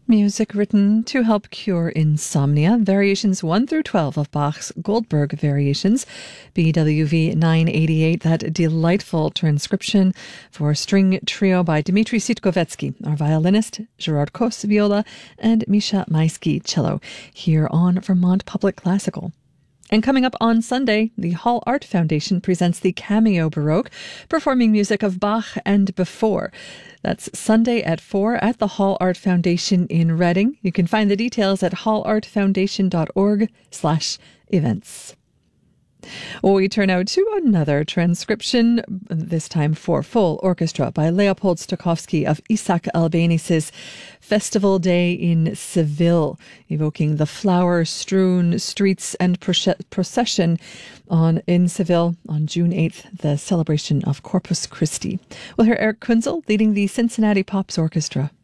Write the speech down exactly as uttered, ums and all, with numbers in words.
Music written to help cure insomnia. Variations one through twelve of Bach's Goldberg Variations. B W V nine eighty-eight, that delightful transcription for string trio by Dmitry Sitkovetsky, our violinist, Gerard Kos, viola, and Misha Maisky, cello, here on Vermont Public Classical. And coming up on Sunday, the Hall Art Foundation presents the Cameo Baroque, performing music of Bach and before. That's Sunday at four at the Hall Art Foundation in Reading. You can find the details at hallartfoundation.org slash events. We turn now to another transcription, this time for full orchestra, by Leopold Stokowski of Isaac Albéniz's Festival Day in Seville, evoking the flower-strewn streets and procession on in Seville on June eighth, the celebration of Corpus Christi. We'll hear Eric Kunzel leading the Cincinnati Pops Orchestra.